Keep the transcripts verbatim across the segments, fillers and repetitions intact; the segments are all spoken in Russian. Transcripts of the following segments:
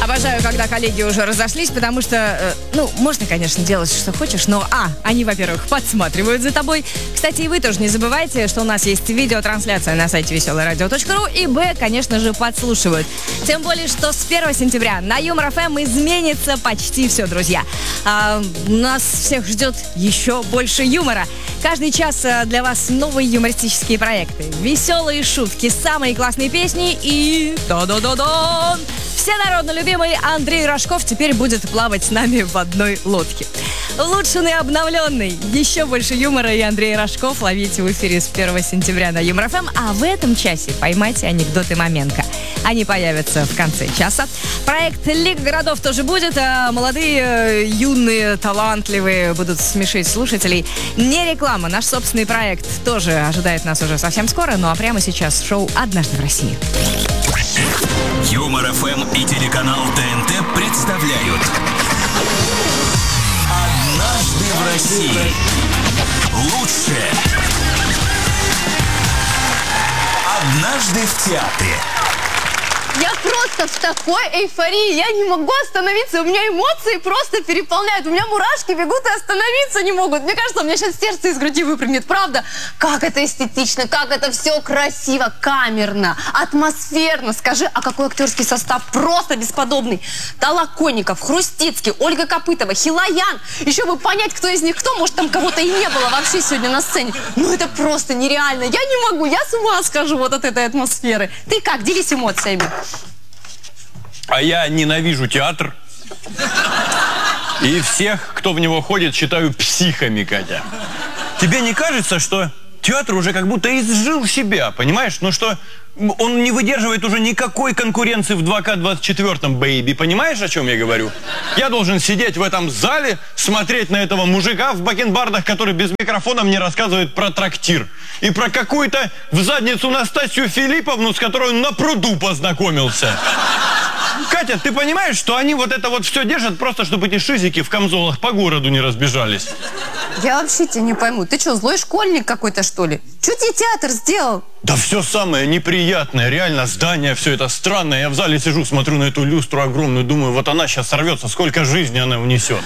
Обожаю, когда коллеги уже разошлись, потому что, э, ну, можно, конечно, делать, что хочешь, но, а, они, во-первых, подсматривают за тобой. Кстати, и вы тоже не забывайте, что у нас есть видеотрансляция на сайте веселое радио точка ру, и, б, конечно же, подслушивают. Тем более, что с первого сентября на Юмор ФМ изменится почти все, друзья. А, нас всех ждет еще больше юмора. Каждый час для вас новые юмористические проекты, веселые шутки, самые классные песни и... Да-да-да-да! Все народно любимый Андрей Рожков теперь будет плавать с нами в одной лодке. Улучшенный, обновленный, еще больше юмора и Андрей Рожков ловите в эфире с первого сентября на Юмор ФМ, а в этом часе поймайте анекдоты Маменко. Они появятся в конце часа. Проект Лига городов тоже будет, а молодые, юные, талантливые будут смешить слушателей. Не реклама, наш собственный проект тоже ожидает нас уже совсем скоро, ну а прямо сейчас шоу «Однажды в России». Юмор ФМ и телеканал ТНТ представляют «Однажды в России». Лучшее «Однажды в театре». Я просто в такой эйфории, я не могу остановиться, у меня эмоции просто переполняют, у меня мурашки бегут и остановиться не могут. Мне кажется, у меня сейчас сердце из груди выпрыгнет, правда? Как это эстетично, как это все красиво, камерно, атмосферно. Скажи, а какой актерский состав просто бесподобный. Толоконников, Хрустицкий, Ольга Копытова, Хилаян. Еще бы понять, кто из них кто, может там кого-то и не было вообще сегодня на сцене. Ну это просто нереально, я не могу, я с ума схожу вот от этой атмосферы. Ты как, делись эмоциями. А я ненавижу театр. И всех, кто в него ходит, считаю психами, Катя. Тебе не кажется, что театр уже как будто изжил себя, понимаешь? Ну что он не выдерживает уже никакой конкуренции в два ка двадцать четвёртом, бэйби. Понимаешь, о чем я говорю? Я должен сидеть в этом зале, смотреть на этого мужика в бакенбардах, который без микрофона мне рассказывает про трактир. И про какую-то в задницу Настасью Филипповну, с которой он на пруду познакомился. Катя, ты понимаешь, что они вот это вот все держат просто, чтобы эти шизики в камзолах по городу не разбежались? Я вообще тебя не пойму. Ты что, злой школьник какой-то, что ли? Что тебе театр сделал? Да все самое неприятное, реально, здание, все это странное. Я в зале сижу, смотрю на эту люстру огромную, думаю, вот она сейчас сорвется, сколько жизни она внесет.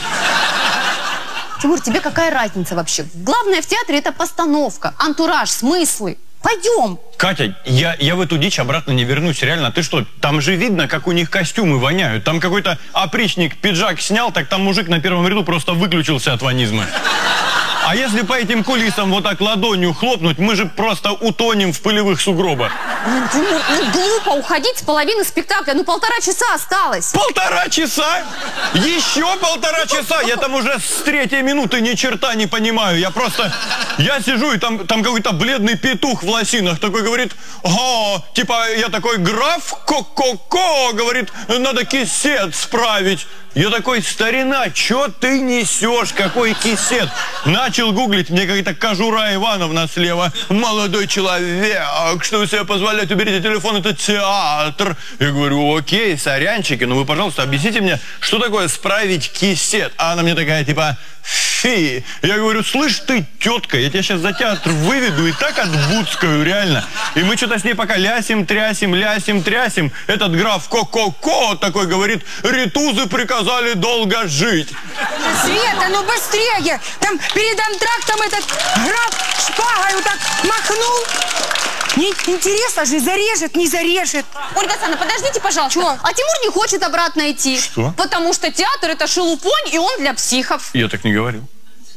Тимур, тебе какая разница вообще? Главное в театре это постановка, антураж, смыслы. Пойдем. Катя, я, я в эту дичь обратно не вернусь, реально. Ты что, там же видно, как у них костюмы воняют. Там какой-то опричник пиджак снял, так там мужик на первом ряду просто выключился от ванизма. А если по этим кулисам вот так ладонью хлопнуть, мы же просто утонем в пылевых сугробах. Ну, Тимур, ну глупо уходить с половины спектакля, ну полтора часа осталось. Полтора часа? Еще полтора часа? Я там уже с третьей минуты ни черта не понимаю. Я просто, я сижу, и там, там какой-то бледный петух в лосинах такой говорит, о, типа я такой, граф Ко-Ко-Ко, говорит, надо кисет справить. Я такой, старина, что ты несешь? Какой кисет? Начал гуглить, мне какая-то Кожура Ивановна слева. Молодой человек, что вы себе позволяете? Уберите телефон, это театр. Я говорю, окей, сорянчики, но вы, пожалуйста, объясните мне, что такое справить кисет? А она мне такая, типа, фи. Я говорю, слышь ты, тетка, я тебя сейчас за театр выведу и так отбудскаю, реально. И мы что-то с ней пока лясим, трясим, лясим, трясим. Этот граф Ко-Ко-Ко такой говорит, ритузы приказали долго жить. Света, ну быстрее! Там перед антрактом этот граф шпагой вот так махнул. Мне интересно же, зарежет, не зарежет. Ольга Александровна, подождите, пожалуйста. Чё? А Тимур не хочет обратно идти. Что? Потому что театр это шелупонь, и он для психов. Я так не говорил.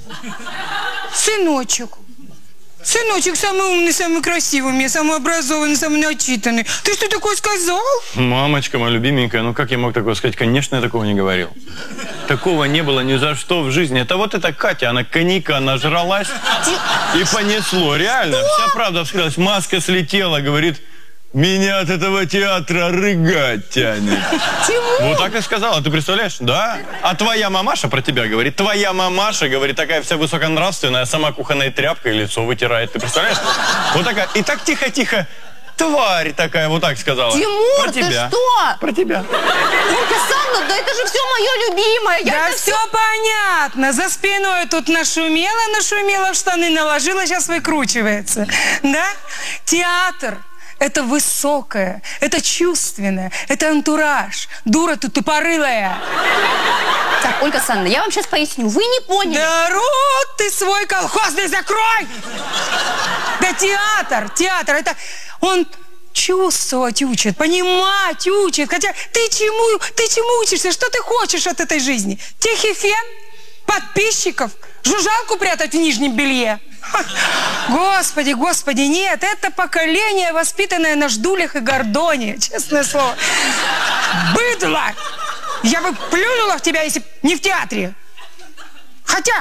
Сыночек. Сыночек самый умный, самый красивый, мне самый образованный, самый начитанный. Ты что такое сказал? Мамочка моя любименькая, ну как я мог такое сказать? Конечно, я такого не говорил. Такого не было ни за что в жизни. Это вот эта Катя, она коньяка нажралась и понесло. Реально, вся правда вскрылась. Маска слетела, говорит, меня от этого театра рыгать тянет. Тимур! Вот так и сказала, ты представляешь? Да. А твоя мамаша про тебя говорит. Твоя мамаша, говорит, такая вся высоконравственная, сама кухонной тряпкой лицо вытирает. Ты представляешь? Вот такая. И так тихо-тихо. Тварь такая, вот так сказала. Тимур, про ты тебя. что? Про тебя. Ольга Александровна, да это же все мое любимое. Я Да это все понятно. За спиной тут нашумела, нашумела в штаны, наложила, сейчас выкручивается. Да? Театр. это высокое, это чувственное, это антураж. Дура ты тупорылая. Так, Ольга Александровна, я вам сейчас поясню. Вы не поняли. Да рот ты свой колхозный закрой! Да театр, театр, это он чувствовать учит, понимать учит. Хотя ты чему, ты чему учишься? Что ты хочешь от этой жизни? Тихий фен? Подписчиков? Жужжалку прятать в нижнем белье? Господи, господи, нет, это поколение, воспитанное на ждулях и гордоне, честное слово. Быдло! Я бы плюнула в тебя, если б не в театре. Хотя...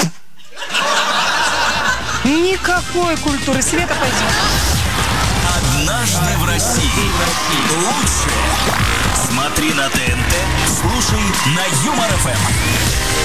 Никакой культуры. Света, пойдем. Однажды в России. Лучшее. Смотри на ТНТ, слушай на Юмор ФМ.